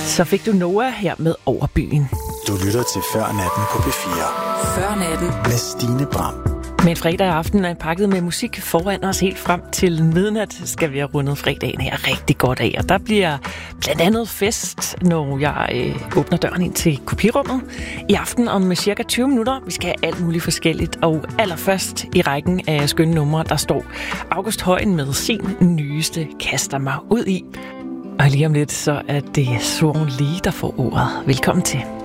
Så fik du Noah her med Overbyen. Du lytter til Før Natten på P4. Før Natten med Stine Bram. Men fredag aften er pakket med musik foran os helt frem til midnat. Skal vi have rundet fredagen her rigtig godt af. Og der bliver blandt andet fest, når jeg åbner døren ind til kopirummet. I aften om cirka 20 minutter. Vi skal have alt muligt forskelligt. Og allerførst i rækken af skønne numre, der står August Højen med sin nyeste Kaster mig ud i. Og lige om lidt, så er det Swan Lee, der får ordet. Velkommen til.